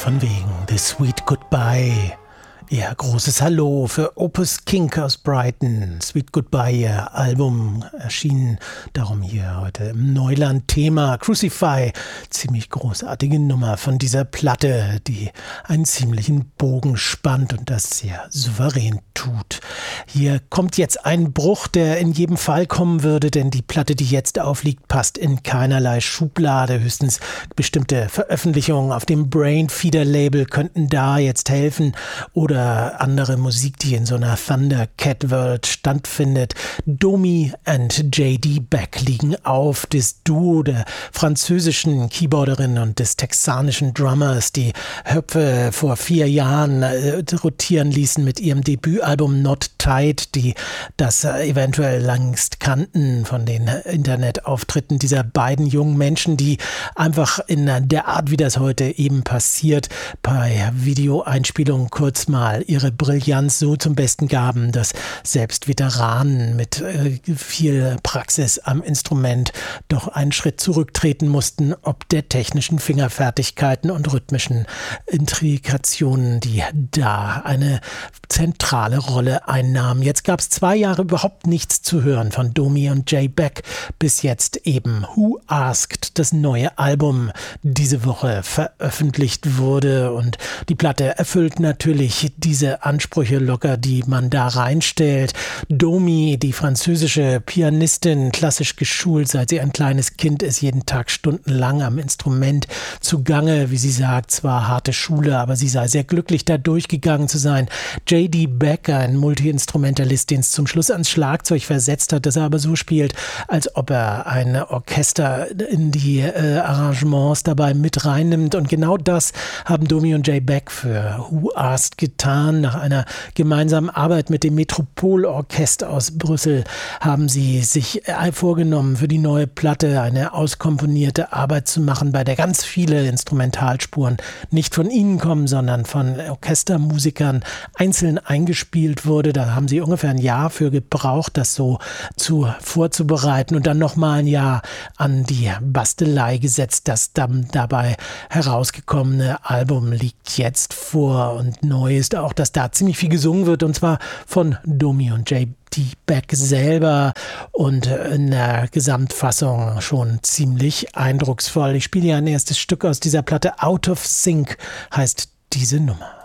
Von wegen The Sweet Goodbye. Ihr großes Hallo für Opus Kink aus Brighton. Sweet Goodbye, ihr Album erschienen. Darum hier heute im Neuland-Thema Crucify. Ziemlich großartige Nummer von dieser Platte, die einen ziemlichen Bogen spannt und das sehr souverän tut. Hier kommt jetzt ein Bruch, der in jedem Fall kommen würde, denn die Platte, die jetzt aufliegt, passt in keinerlei Schublade. Höchstens bestimmte Veröffentlichungen auf dem Brainfeeder-Label könnten da jetzt helfen oder andere Musik, die in so einer Thundercat-World stattfindet. Domi und J.D. Beck liegen auf. Das Duo der französischen Keyboarderin und des texanischen Drummers, die Höpfe vor 4 Jahren rotieren ließen mit ihrem Debütalbum Not Tight, die das eventuell längst kannten von den Internetauftritten dieser beiden jungen Menschen, die einfach in der Art, wie das heute eben passiert, bei Videoeinspielungen kurz mal ihre Brillanz so zum Besten gaben, dass selbst Veteranen mit viel Praxis am Instrument doch einen Schritt zurücktreten mussten, ob der technischen Fingerfertigkeiten und rhythmischen Intrikationen, die da eine zentrale Rolle einnahmen. Jetzt gab es 2 Jahre überhaupt nichts zu hören von Domi und Jay Beck, bis jetzt eben Who Asked, das neue Album, diese Woche veröffentlicht wurde, und die Platte erfüllt natürlich diese Ansprüche locker, die man da reinstellt. Domi, die französische Pianistin, klassisch geschult, seit sie ein kleines Kind ist, jeden Tag stundenlang am Instrument zugange, wie sie sagt, zwar harte Schule, aber sie sei sehr glücklich, da durchgegangen zu sein. J.D. Beck, ein Multi-Instrumentalist, den es zum Schluss ans Schlagzeug versetzt hat, dass er aber so spielt, als ob er ein Orchester in die Arrangements dabei mit reinnimmt, und genau das haben Domi und Jay Beck für Who Asked getan. Nach einer gemeinsamen Arbeit mit dem Metropolorchester aus Brüssel haben sie sich vorgenommen, für die neue Platte eine auskomponierte Arbeit zu machen, bei der ganz viele Instrumentalspuren nicht von ihnen kommen, sondern von Orchestermusikern einzeln eingespielt wurde. Da haben sie ungefähr ein Jahr für gebraucht, das so vorzubereiten, und dann nochmal ein Jahr an die Bastelei gesetzt. Das dann dabei herausgekommene Album liegt jetzt vor, und neu ist auch, dass da ziemlich viel gesungen wird, und zwar von Domi und J.D. Beck selber, und in der Gesamtfassung schon ziemlich eindrucksvoll. Ich spiele ja ein erstes Stück aus dieser Platte. Out of Sync heißt diese Nummer.